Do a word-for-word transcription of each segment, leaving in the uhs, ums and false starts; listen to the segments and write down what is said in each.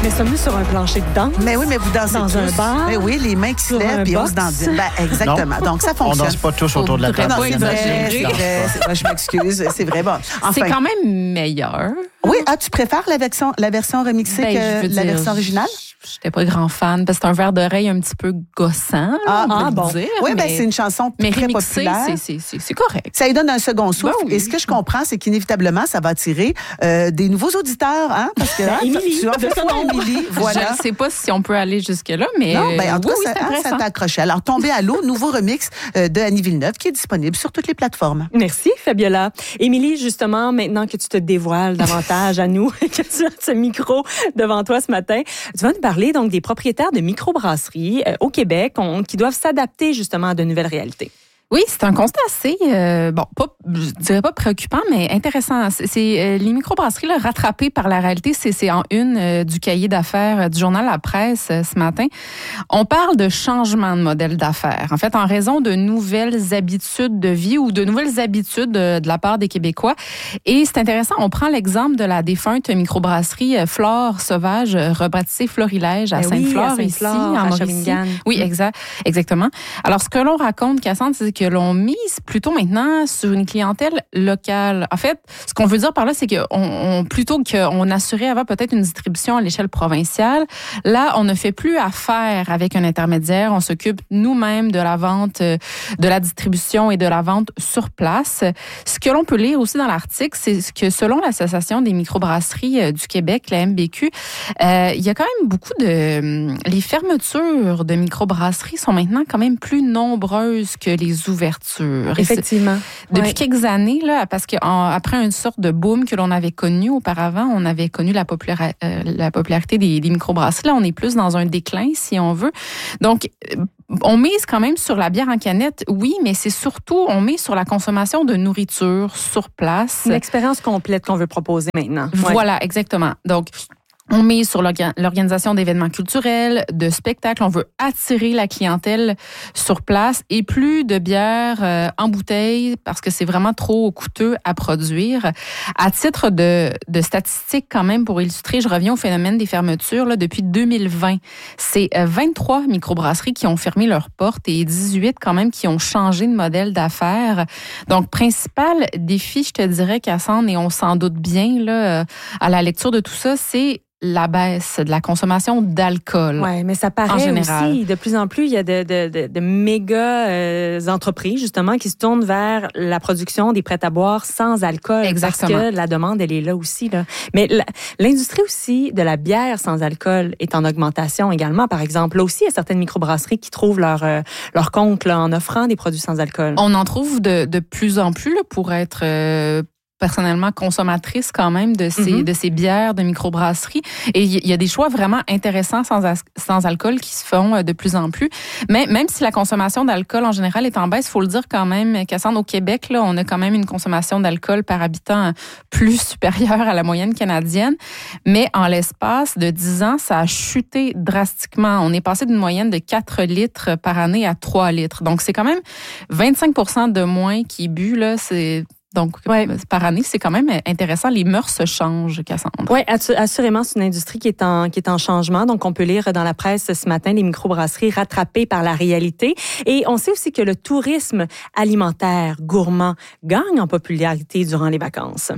Mais sommes-nous sur un plancher de danse? Mais oui, mais vous dansez dans tous. un bar. Mais oui, les mains qui se lèvent, puis on se dandine. Ben, exactement. Non. Donc, ça On fonctionne. danse pas tous autour de la table. Non, c'est vrai, c'est Non. vrai. C'est vrai, je m'excuse. C'est vrai. Bon, enfin. C'est quand même meilleur. Oui, ah, tu préfères la version, la version remixée Ben, je que veux la dire, version originale? J'étais pas grand fan parce que c'est un verre d'oreille un petit peu gossant. Là, Ah, on peut ah, le bon. dire, Oui, mais, ben, c'est une chanson mais très remixé, populaire. c'est, c'est, c'est, c'est correct. Ça lui donne un second souffle. Ben oui. Et ce que je comprends, c'est qu'inévitablement, ça va attirer euh, des nouveaux auditeurs. Hein? Parce que, hein, Émilie, tu as fait de foi, son nom. Émilie. Voilà. Je ne sais pas si on peut aller jusque-là, mais Non, ben, en tout oui, cas, oui, ça, c'est hein, ça intéressant. t'a accroché. Alors, Tomber à l'eau, nouveau remix euh, de Annie Villeneuve qui est disponible sur toutes les plateformes. Merci, Fabiola. Émilie, justement, maintenant que tu te dévoiles davantage à nous, que tu as ce micro devant toi ce matin, tu vas nous parler donc des propriétaires de microbrasseries euh, au Québec on, qui doivent s'adapter justement à de nouvelles réalités. Oui, c'est un constat assez, euh, bon, pas, je dirais pas préoccupant, mais intéressant. C'est, c'est euh, les microbrasseries là, rattrapées par la réalité. C'est, c'est en une euh, du cahier d'affaires euh, du journal La Presse euh, ce matin. On parle de changement de modèle d'affaires. En fait, en raison de nouvelles habitudes de vie ou de nouvelles habitudes de, de la part des Québécois. Et c'est intéressant. On prend l'exemple de la défunte microbrasserie euh, Flore Sauvage, euh, rebaptisée Florilège à Ben oui, Sainte-Flore, à Sainte-Flore, ici, à en Mauricie. Shawinigan. Oui, exact, exactement. Alors, ce que l'on raconte, Cassandre, c'est que l'on mise plutôt maintenant sur une clientèle locale. En fait, ce qu'on veut dire par là, c'est que on, on, plutôt qu'on assurait avant peut-être une distribution à l'échelle provinciale, là, on ne fait plus affaire avec un intermédiaire. On s'occupe nous-mêmes de la vente, de la distribution et de la vente sur place. Ce que l'on peut lire aussi dans l'article, c'est que selon l'Association des microbrasseries du Québec, la M B Q, euh, il y a quand même beaucoup de... Les fermetures de microbrasseries sont maintenant quand même plus nombreuses que les ouvertures. Effectivement. Depuis ouais. quelques années, là, parce qu'après une sorte de boom que l'on avait connu auparavant, on avait connu la, popula- euh, la popularité des, des microbrasseries. Là, on est plus dans un déclin, si on veut. Donc, on mise quand même sur la bière en canette, oui, mais c'est surtout, on mise sur la consommation de nourriture sur place. Une expérience complète qu'on veut proposer maintenant. Voilà, ouais. Exactement. Donc, on mise sur l'organisation d'événements culturels, de spectacles. On veut attirer la clientèle sur place et plus de bière euh, en bouteille parce que c'est vraiment trop coûteux à produire. À titre de, de statistiques quand même pour illustrer, je reviens au phénomène des fermetures. Là, depuis deux mille vingt, c'est vingt-trois microbrasseries qui ont fermé leurs portes et dix-huit quand même qui ont changé de modèle d'affaires. Donc, principal défi, je te dirais, Cassandre, et on s'en doute bien là, à la lecture de tout ça, c'est la baisse de la consommation d'alcool. Oui, mais ça paraît en général. aussi, de plus en plus, il y a de, de, de, de méga euh, entreprises, justement, qui se tournent vers la production des prêts-à-boire sans alcool. Exactement. Parce que la demande, elle est là aussi. Là. Mais la, l'industrie aussi de la bière sans alcool est en augmentation également, par exemple. Là aussi, il y a certaines microbrasseries qui trouvent leur, euh, leur compte là, en offrant des produits sans alcool. On en trouve de, de plus en plus là, pour être... Euh, personnellement consommatrice quand même de ces, mm-hmm. de ces bières de microbrasserie. Et il y a des choix vraiment intéressants sans, sans alcool qui se font de plus en plus. Mais même si la consommation d'alcool en général est en baisse, il faut le dire quand même, Cassandre, au Québec, là, on a quand même une consommation d'alcool par habitant plus supérieure à la moyenne canadienne. Mais en l'espace de dix ans, ça a chuté drastiquement. On est passé d'une moyenne de quatre litres par année à trois litres. Donc, c'est quand même vingt-cinq pour cent de moins qui bu, là, c'est... Donc, ouais. par année, c'est quand même intéressant. Les mœurs se changent, Cassandre. Oui, assurément, c'est une industrie qui est en qui est en changement. Donc, on peut lire dans la presse ce matin les microbrasseries rattrapées par la réalité. Et on sait aussi que le tourisme alimentaire gourmand gagne en popularité durant les vacances.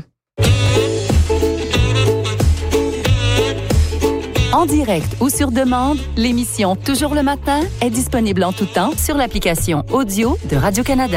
En direct ou sur demande, l'émission Toujours le matin est disponible en tout temps sur l'application audio de Radio-Canada.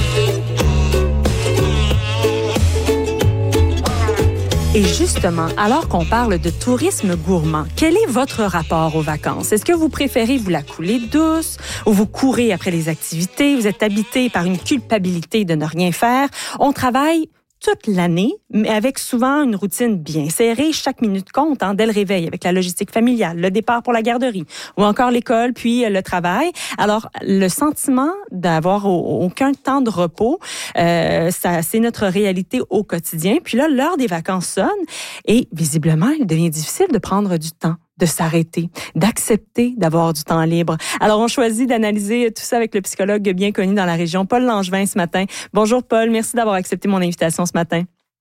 Et justement, alors qu'on parle de tourisme gourmand, quel est votre rapport aux vacances? Est-ce que vous préférez vous la couler douce ou vous courez après les activités? Vous êtes habité par une culpabilité de ne rien faire? On travaille toute l'année, mais avec souvent une routine bien serrée. Chaque minute compte, hein, dès le réveil, avec la logistique familiale, le départ pour la garderie, ou encore l'école, puis le travail. Alors, le sentiment d'avoir aucun temps de repos, euh, ça, c'est notre réalité au quotidien. Puis là, l'heure des vacances sonne et visiblement, il devient difficile de prendre du temps, de s'arrêter, d'accepter d'avoir du temps libre. Alors, on choisit d'analyser tout ça avec le psychologue bien connu dans la région, Paul Langevin, ce matin. Bonjour, Paul. Merci d'avoir accepté mon invitation ce matin.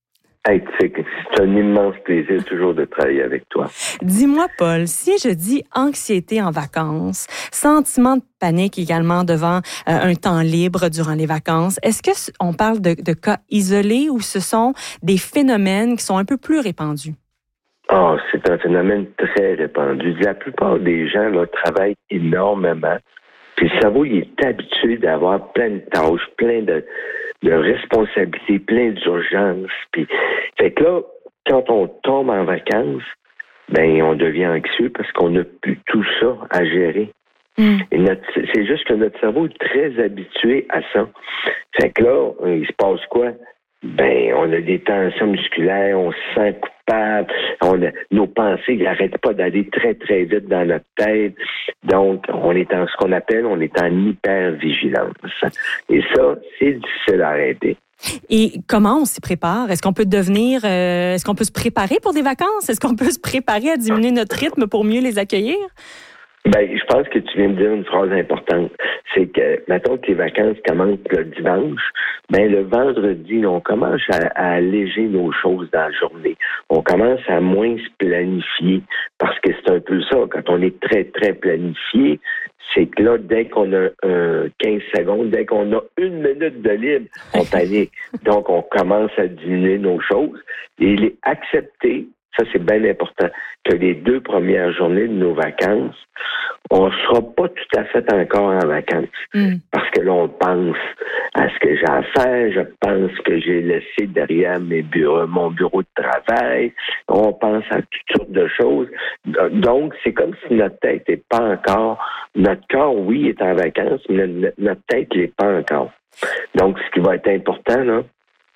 Hey, c'est, c'est un immense plaisir toujours de travailler avec toi. Dis-moi, Paul, si je dis anxiété en vacances, sentiment de panique également devant euh, un temps libre durant les vacances, est-ce qu'on parle de, de cas isolés ou ce sont des phénomènes qui sont un peu plus répandus? Oh, c'est un phénomène très répandu. La plupart des gens là, travaillent énormément. Puis le cerveau, il est habitué d'avoir plein de tâches, plein de, de responsabilités, plein d'urgences. Puis, fait que là, quand on tombe en vacances, ben on devient anxieux parce qu'on n'a plus tout ça à gérer. Mm. Et notre, c'est juste que notre cerveau est très habitué à ça. Fait que là, il se passe quoi? Ben, on a des tensions musculaires, on se sent coupable, on a, nos pensées n'arrêtent pas d'aller très, très vite dans notre tête. Donc, on est en ce qu'on appelle, on est en hypervigilance. Et ça, c'est difficile à arrêter. Et comment on s'y prépare? Est-ce qu'on peut devenir, euh, est-ce qu'on peut se préparer pour des vacances? Est-ce qu'on peut se préparer à diminuer notre rythme pour mieux les accueillir? Ben, je pense que tu viens de dire une phrase importante. C'est que, mettons que les vacances commencent le dimanche, ben, le vendredi, on commence à, à alléger nos choses dans la journée. On commence à moins se planifier. Parce que c'est un peu ça. Quand on est très, très planifié, c'est que là, dès qu'on a euh, quinze secondes, dès qu'on a une minute de libre, on panique. Donc, on commence à diminuer nos choses. Et les accepter, ça, c'est bien important, que les deux premières journées de nos vacances, on ne sera pas tout à fait encore en vacances. Mm. Parce que là, on pense à ce que j'ai à faire, je pense que j'ai laissé derrière mes bureaux, mon bureau de travail, on pense à toutes sortes de choses. Donc, c'est comme si notre tête n'est pas encore, notre corps, oui, est en vacances, mais notre tête n'est pas encore. Donc, ce qui va être important, là,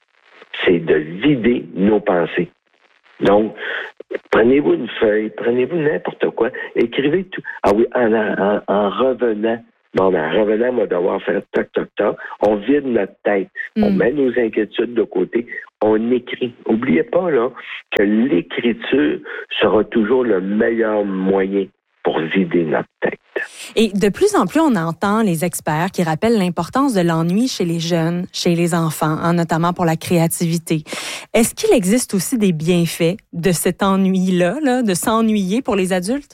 c'est de vider nos pensées. Donc, prenez-vous une feuille, prenez-vous n'importe quoi, écrivez tout. Ah oui, en, en, en revenant, bon, ben, en revenant, on va devoir faire toc, toc, toc. On vide notre tête. Mm. On met nos inquiétudes de côté. On écrit. N'oubliez pas, là, que l'écriture sera toujours le meilleur moyen pour vider notre tête. Et de plus en plus, on entend les experts qui rappellent l'importance de l'ennui chez les jeunes, chez les enfants, hein, notamment pour la créativité. Est-ce qu'il existe aussi des bienfaits de cet ennui-là, là, de s'ennuyer pour les adultes?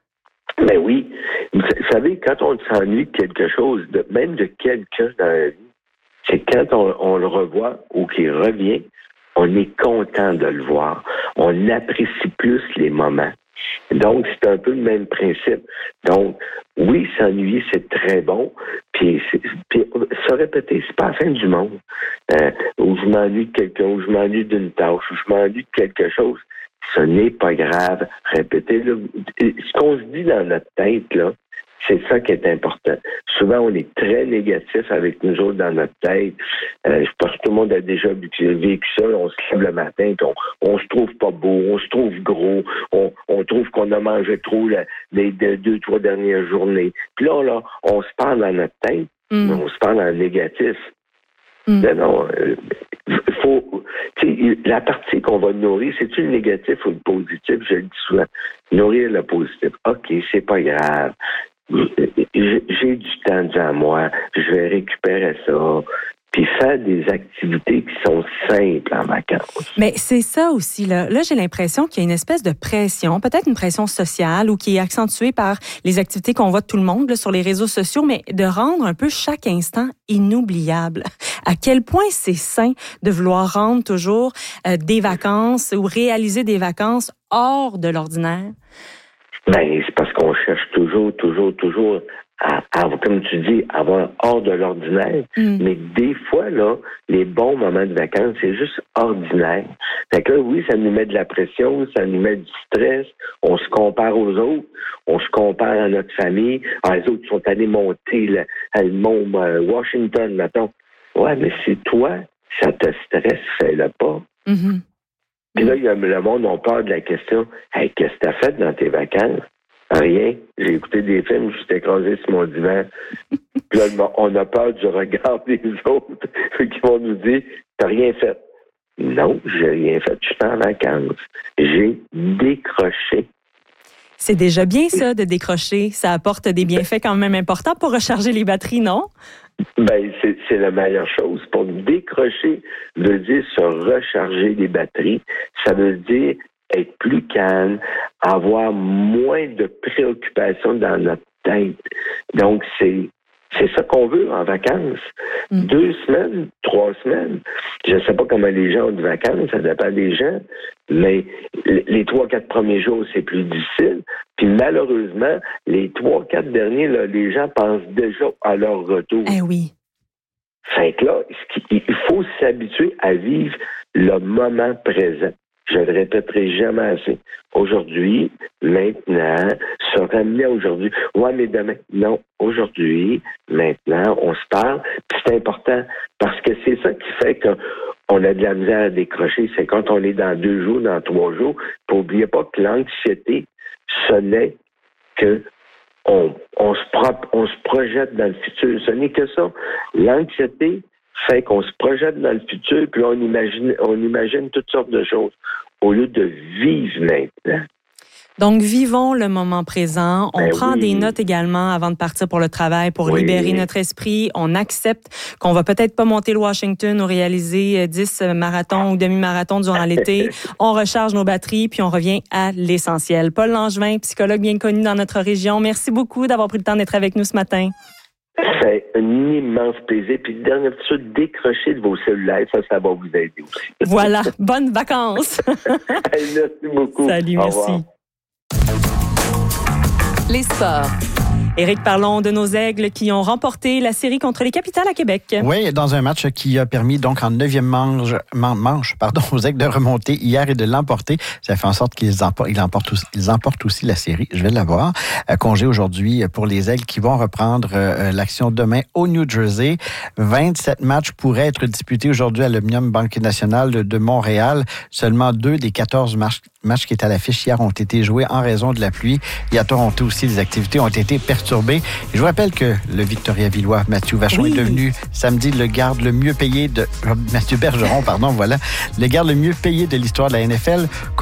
Ben oui. Vous savez, quand on s'ennuie de quelque chose, de, même de quelqu'un dans la vie, c'est quand on, on le revoit ou qu'il revient, on est content de le voir. On apprécie plus les moments. Donc, c'est un peu le même principe. Donc, oui, s'ennuyer, c'est très bon. Puis, c'est, puis se répéter, c'est pas la fin du monde. Euh, où je m'ennuie de quelqu'un, où je m'ennuie d'une tâche, où je m'ennuie de quelque chose, ce n'est pas grave. Répétez-le. Ce qu'on se dit dans notre tête, là, c'est ça qui est important. Souvent, on est très négatif avec nous autres dans notre tête. Euh, je pense que tout le monde a déjà vécu ça. On se lève le matin, on, on se trouve pas beau, on se trouve gros, on, on trouve qu'on a mangé trop la, les deux, deux, trois dernières journées. Puis là, là, on se parle dans notre tête, mm. mais on se parle en négatif. Mm. Non, non, euh, faut, la partie qu'on va nourrir, c'est-tu le négatif ou le positif? Je le dis souvent. Nourrir le positif. OK, c'est pas grave. J'ai du temps devant moi, je vais récupérer ça, puis faire des activités qui sont simples en vacances. Mais c'est ça aussi, là. Là, j'ai l'impression qu'il y a une espèce de pression, peut-être une pression sociale ou qui est accentuée par les activités qu'on voit de tout le monde là, sur les réseaux sociaux, mais de rendre un peu chaque instant inoubliable. À quel point c'est sain de vouloir rendre toujours euh, des vacances ou réaliser des vacances hors de l'ordinaire? Ben, c'est parce qu'on cherche toujours, toujours, toujours à, à, comme tu dis, avoir hors de l'ordinaire. Mm. Mais des fois, là, les bons moments de vacances, c'est juste ordinaire. Fait que là, oui, ça nous met de la pression, ça nous met du stress. On se compare aux autres. On se compare à notre famille. Ah, les autres sont allés monter le, le mont euh, Washington, mettons. Ouais, mais c'est toi, ça te stresse, fais-le pas. Mm-hmm. Puis là, il y a, le monde a peur de la question « Hey, qu'est-ce que t'as fait dans tes vacances? » Rien. J'ai écouté des films, je suis écrasé sur mon divan. Puis là, on a peur du regard des autres qui vont nous dire « T'as rien fait. » Non, j'ai rien fait. Je suis en vacances. J'ai décroché. C'est déjà bien ça, de décrocher. Ça apporte des bienfaits quand même importants pour recharger les batteries, non? Ben, c'est, c'est la meilleure chose. Pour décrocher, veut dire se recharger les batteries. Ça veut dire être plus calme, avoir moins de préoccupations dans notre tête. Donc, c'est c'est ça qu'on veut en vacances. Mm. Deux semaines, trois semaines. Je ne sais pas comment les gens ont de vacances, ça dépend des gens, mais les trois, quatre premiers jours, c'est plus difficile. Puis malheureusement, les trois, quatre derniers, là, les gens pensent déjà à leur retour. Eh oui. Fait que là, il faut s'habituer à vivre le moment présent. Je ne le répéterai jamais assez. Aujourd'hui, maintenant, se ramener à aujourd'hui. Ouais, mais demain. Non, aujourd'hui, maintenant, on se parle. Puis c'est important parce que c'est ça qui fait qu'on a de la misère à décrocher. C'est quand on est dans deux jours, dans trois jours. Puis n'oubliez pas que l'anxiété, ce n'est que on, on, se pro- on se projette dans le futur. Ce n'est que ça. L'anxiété fait qu'on se projette dans le futur, puis on imagine, on imagine toutes sortes de choses, au lieu de vivre maintenant. Donc, vivons le moment présent. On ben prend oui. des notes également avant de partir pour le travail pour oui. libérer notre esprit. On accepte qu'on va peut-être pas monter le Washington ou réaliser dix marathons ou demi-marathons durant l'été. On recharge nos batteries, puis on revient à l'essentiel. Paul Langevin, psychologue bien connu dans notre région, merci beaucoup d'avoir pris le temps d'être avec nous ce matin. C'est un immense plaisir. Puis, dernière petite chose, décrochez de vos cellulaires. Ça, ça va vous aider aussi. Voilà. Bonnes vacances. Merci beaucoup. Salut, Au merci. revoir. Les sports. Éric, parlons de nos Aigles qui ont remporté la série contre les Capitales à Québec. Oui, dans un match qui a permis donc en neuvième manche, manche pardon, aux Aigles de remonter hier et de l'emporter. Ça fait en sorte qu'ils emportent, ils emportent, aussi, ils emportent aussi la série. Je vais la voir. Euh, congé aujourd'hui pour les Aigles qui vont reprendre euh, l'action demain au New Jersey. vingt-sept matchs pourraient être disputés aujourd'hui à l'Omnium Banque Nationale de Montréal. Seulement deux des quatorze matchs matchs qui étaient à l'affiche hier ont été joués en raison de la pluie. Et à Toronto aussi, les activités ont été perturbées. Et je vous rappelle que le Victoria-Villois, Mathieu Vachon, oui. est devenu samedi le garde le mieux payé de... Mathieu Bergeron, pardon, voilà. Le garde le mieux payé de l'histoire de la N F L.